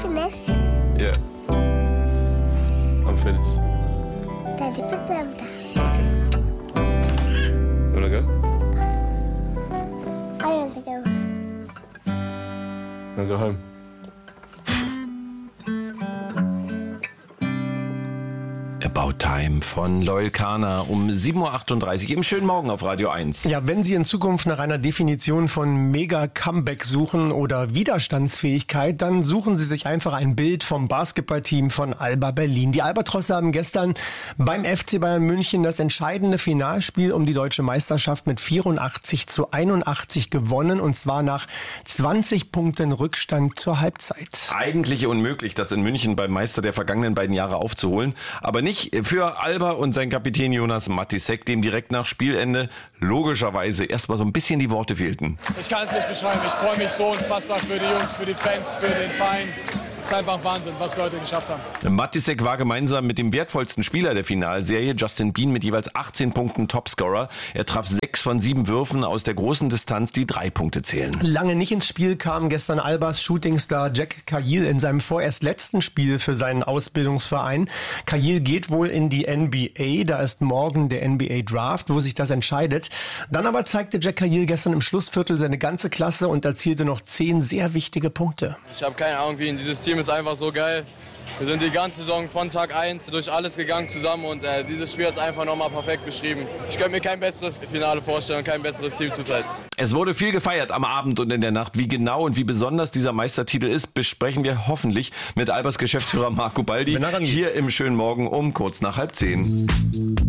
finished? Yeah. I'm finished. Daddy, put them down. Okay. You wanna go? I want to go. Then go home. About Time von Loyal Kana um 7.38 Uhr im schönen Morgen auf Radio 1. Ja, wenn Sie in Zukunft nach einer Definition von Mega-Comeback suchen oder Widerstandsfähigkeit, dann suchen Sie sich einfach ein Bild vom Basketballteam von Alba Berlin. Die Albatrosse haben gestern beim FC Bayern München das entscheidende Finalspiel um die deutsche Meisterschaft mit 84-81 gewonnen, und zwar nach 20 Punkten Rückstand zur Halbzeit. Eigentlich unmöglich, das in München beim Meister der vergangenen beiden Jahre aufzuholen, aber nicht für Alba und sein Kapitän Jonas Matisek, dem direkt nach Spielende logischerweise erstmal so ein bisschen die Worte fehlten. Ich kann es nicht beschreiben. Ich freue mich so unfassbar für die Jungs, für die Fans, für den Verein. Es ist einfach Wahnsinn, was wir heute geschafft haben. Matisek war gemeinsam mit dem wertvollsten Spieler der Finalserie, Justin Bien, mit jeweils 18 Punkten Topscorer. Er traf 6 von 7 Würfen aus der großen Distanz, die 3 Punkte zählen. Lange nicht ins Spiel kam gestern Albas Shootingstar Jack Cahill in seinem vorerst letzten Spiel für seinen Ausbildungsverein. Cahill geht wohl in die NBA, da ist morgen der NBA Draft, wo sich das entscheidet. Dann aber zeigte Jack Cahill gestern im Schlussviertel seine ganze Klasse und erzielte noch 10 sehr wichtige Punkte. Ich habe keine Ahnung, wie in dieses Team ist einfach so geil. Wir sind die ganze Saison von Tag 1 durch alles gegangen zusammen und dieses Spiel ist einfach nochmal perfekt beschrieben. Ich könnte mir kein besseres Finale vorstellen und kein besseres Team zurzeit. Es wurde viel gefeiert am Abend und in der Nacht. Wie genau und wie besonders dieser Meistertitel ist, besprechen wir hoffentlich mit Albers Geschäftsführer Marco Baldi hier im schönen Morgen um kurz nach 9:30.